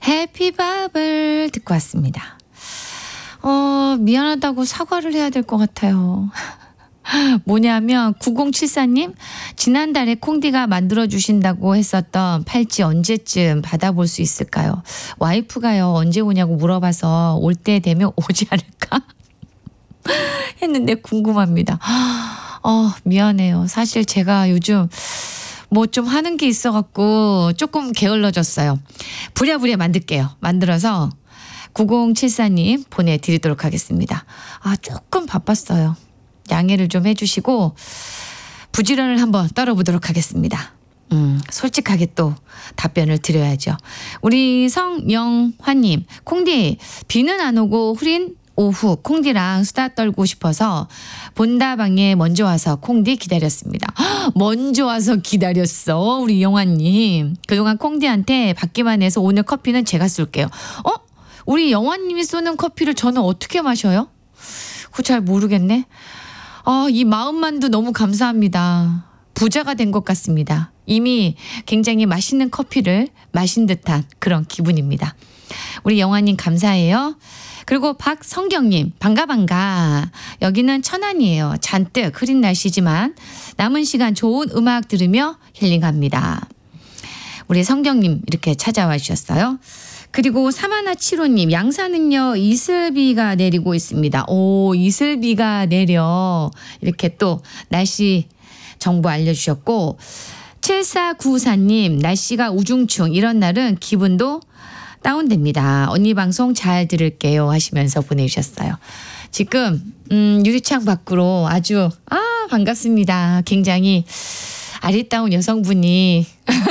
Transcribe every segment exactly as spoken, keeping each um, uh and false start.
해피바블 듣고 왔습니다. 어, 미안하다고 사과를 해야 될 것 같아요. 뭐냐면 구공칠사 님 지난달에 콩디가 만들어주신다고 했었던 팔찌 언제쯤 받아볼 수 있을까요? 와이프가요 언제 오냐고 물어봐서 올 때 되면 오지 않을까 했는데 궁금합니다. 어, 미안해요. 사실 제가 요즘 뭐 좀 하는 게 있어갖고 조금 게을러졌어요. 부랴부랴 만들게요. 만들어서 구공칠사 님 보내드리도록 하겠습니다. 아, 조금 바빴어요. 양해를 좀 해주시고 부지런을 한번 떨어보도록 하겠습니다. 음, 솔직하게 또 답변을 드려야죠. 우리 성영화님, 콩디 비는 안 오고 흐린 오후 콩디랑 수다 떨고 싶어서 본다방에 먼저 와서 콩디 기다렸습니다. 헉, 먼저 와서 기다렸어 우리 영화님. 그동안 콩디한테 받기만 해서 오늘 커피는 제가 쏠게요. 어? 우리 영화님이 쏘는 커피를 저는 어떻게 마셔요? 그거 잘 모르겠네. 아, 이 마음만도 너무 감사합니다. 부자가 된 것 같습니다. 이미 굉장히 맛있는 커피를 마신 듯한 그런 기분입니다. 우리 영화님 감사해요. 그리고 박성경님 반가 반가. 여기는 천안이에요. 잔뜩 흐린 날씨지만 남은 시간 좋은 음악 들으며 힐링합니다. 우리 성경님 이렇게 찾아와 주셨어요. 그리고 사마나칠호 님 양산은요 이슬비가 내리고 있습니다. 오, 이슬비가 내려 이렇게 또 날씨 정보 알려주셨고 칠사구사 님 날씨가 우중충 이런 날은 기분도 다운됩니다. 언니 방송 잘 들을게요 하시면서 보내주셨어요. 지금 음, 유리창 밖으로 아주 아 반갑습니다. 굉장히 아리따운 여성분이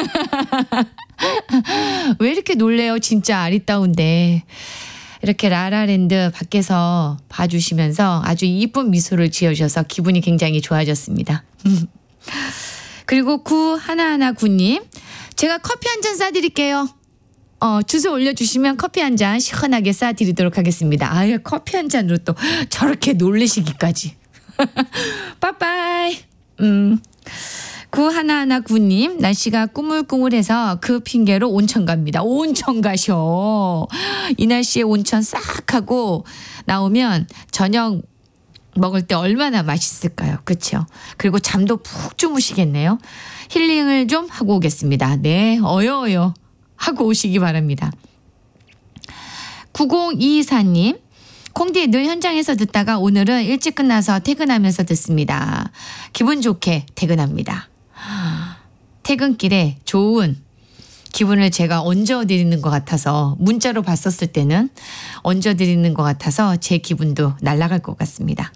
왜 이렇게 놀래요? 진짜 아리따운데 이렇게 라라랜드 밖에서 봐주시면서 아주 이쁜 미소를 지어주셔서 기분이 굉장히 좋아졌습니다. 그리고 구일구 님 제가 커피 한 잔 싸드릴게요. 어, 주소 올려주시면 커피 한 잔 시원하게 싸드리도록 하겠습니다. 아유, 커피 한 잔으로 또 저렇게 놀리시기까지. 빠빠이. 음. 구일구 님 날씨가 꾸물꾸물해서 그 핑계로 온천 갑니다. 온천 가셔. 이 날씨에 온천 싹 하고 나오면 저녁 먹을 때 얼마나 맛있을까요? 그렇죠? 그리고 잠도 푹 주무시겠네요. 힐링을 좀 하고 오겠습니다. 네, 어여어여 하고 오시기 바랍니다. 구공이사 님 콩디 늘 현장에서 듣다가 오늘은 일찍 끝나서 퇴근하면서 듣습니다. 기분 좋게 퇴근합니다. 퇴근길에 좋은 기분을 제가 얹어드리는 것 같아서 문자로 봤었을 때는 얹어드리는 것 같아서 제 기분도 날아갈 것 같습니다.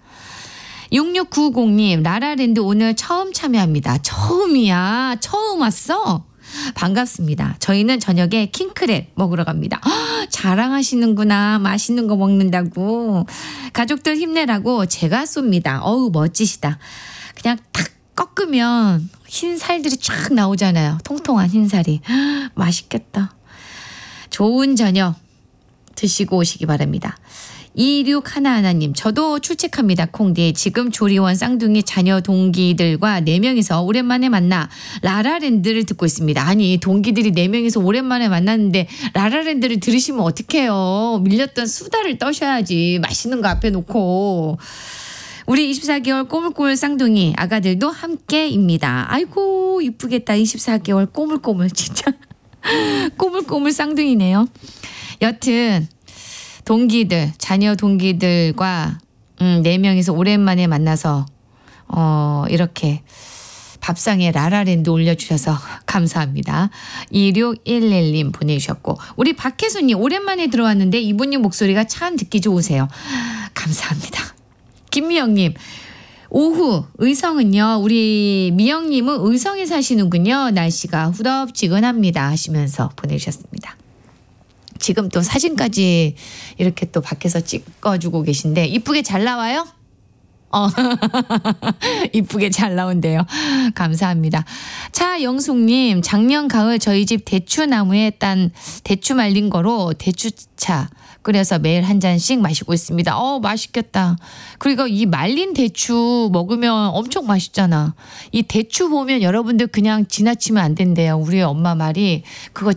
육육구공 님 라라랜드 오늘 처음 참여합니다. 처음이야. 처음 왔어? 반갑습니다. 저희는 저녁에 킹크랩 먹으러 갑니다. 허, 자랑하시는구나. 맛있는 거 먹는다고. 가족들 힘내라고 제가 쏩니다. 어우 멋지시다. 그냥 탁 꺾으면 흰 살들이 쫙 나오잖아요. 통통한 흰살이. 허, 맛있겠다. 좋은 저녁 드시고 오시기 바랍니다. 이육일일 님 저도 출첵합니다. 콩디 지금 조리원 쌍둥이 자녀 동기들과 네 명이서 오랜만에 만나 라라랜드를 듣고 있습니다. 아니 동기들이 네 명이서 오랜만에 만났는데 라라랜드를 들으시면 어떡해요. 밀렸던 수다를 떠셔야지. 맛있는 거 앞에 놓고. 우리 이십사 개월 꼬물꼬물 쌍둥이 아가들도 함께입니다. 아이고 이쁘겠다. 이십사 개월 꼬물꼬물 진짜 꼬물꼬물 쌍둥이네요. 여튼 동기들, 자녀 동기들과 음, 네 명이서 오랜만에 만나서 어, 이렇게 밥상에 라라랜드 올려주셔서 감사합니다. 이육일일 님 보내주셨고 우리 박혜수님 오랜만에 들어왔는데 이분님 목소리가 참 듣기 좋으세요. 감사합니다. 김미영님 오후 의성은요. 우리 미영님은 의성에 사시는군요. 날씨가 후덥지근합니다 하시면서 보내주셨습니다. 지금 또 사진까지 이렇게 또 밖에서 찍어주고 계신데 이쁘게 잘 나와요? 어, 이쁘게 잘 나온대요. 감사합니다. 차영숙님 작년 가을 저희 집 대추나무에 딴 대추 말린 거로 대추차 끓여서 매일 한 잔씩 마시고 있습니다. 어 맛있겠다. 그리고 이 말린 대추 먹으면 엄청 맛있잖아. 이 대추 보면 여러분들 그냥 지나치면 안 된대요. 우리 엄마 말이 그거